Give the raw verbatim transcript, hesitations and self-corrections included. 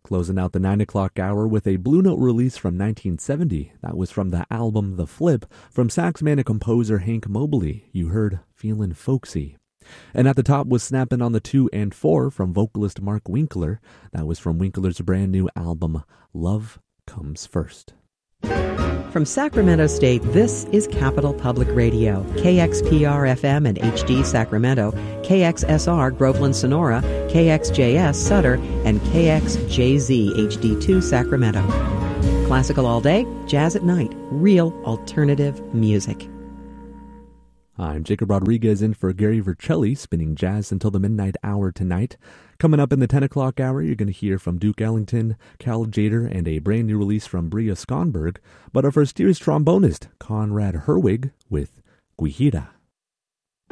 Closing out the nine o'clock hour with a Blue Note release from nineteen seventy. That was from the album The Flip. From saxman and composer Hank Mobley, you heard Feelin' Folksy. And at the top was Snappin' on the two and four from vocalist Mark Winkler. That was from Winkler's brand new album, Love Comes First. From Sacramento State, this is Capital Public Radio, K X P R F M and H D Sacramento, K X S R Groveland Sonora, K X J S Sutter, and K X J Z H D two Sacramento. Classical all day, jazz at night, real alternative music. I'm Jacob Rodriguez in for Gary Vercelli, spinning jazz until the midnight hour tonight. Coming up in the ten o'clock hour, you're going to hear from Duke Ellington, Cal Jader, and a brand new release from Bria Skonberg. But our first, here's trombonist Conrad Herwig with Guajira.